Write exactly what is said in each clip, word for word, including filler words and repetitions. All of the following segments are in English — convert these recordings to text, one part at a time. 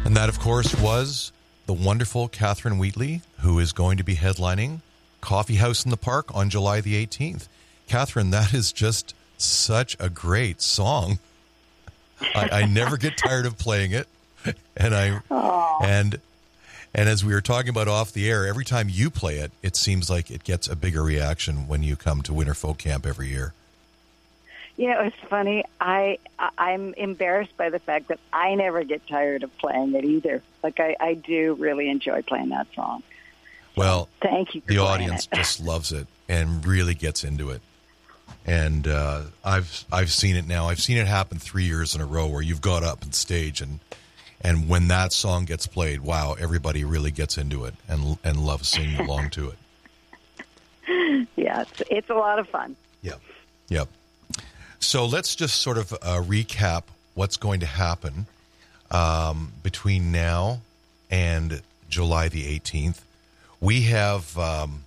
And that, of course, was the wonderful Catherine Wheatley, who is going to be headlining Coffee House in the Park on July the eighteenth. Catherine, that is just such a great song. I, I never get tired of playing it. And I Aww. and and as we were talking about off the air, every time you play it, it seems like it gets a bigger reaction when you come to Winter Folk Camp every year. You know, it's funny. I, I I'm embarrassed by the fact that I never get tired of playing it either. Like I, I do really enjoy playing that song. Well, thank you. For the playing audience it. just loves it and really gets into it. And uh, I've I've seen it now. I've seen it happen three years in a row where you've got up on stage and and when that song gets played, wow, everybody really gets into it and and loves singing along to it. Yeah, it's, it's a lot of fun. Yep, yep. So let's just sort of uh, recap what's going to happen um, between now and July the eighteenth. We have um,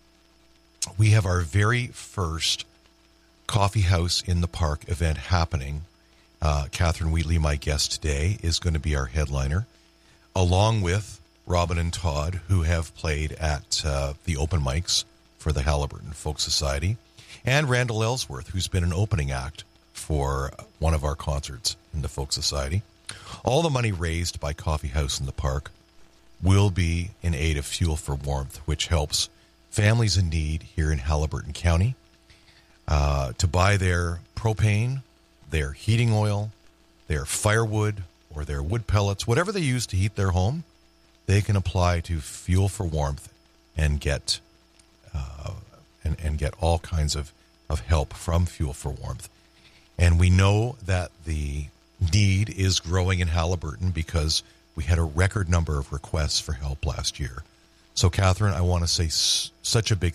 we have our very first Coffee House in the Park event happening. Uh, Catherine Wheatley, my guest today, is going to be our headliner, along with Robin and Todd, who have played at uh, the open mics for the Haliburton Folk Society, and Randall Ellsworth, who's been an opening act for one of our concerts in the Folk Society. All the money raised by Coffee House in the Park will be in aid of Fuel for Warmth, which helps families in need here in Haliburton County uh, to buy their propane, their heating oil, their firewood, or their wood pellets, whatever they use to heat their home. They can apply to Fuel for Warmth and get uh, and, and get all kinds of, of help from Fuel for Warmth. And we know that the need is growing in Haliburton because we had a record number of requests for help last year. So, Catherine, I want to say s- such a big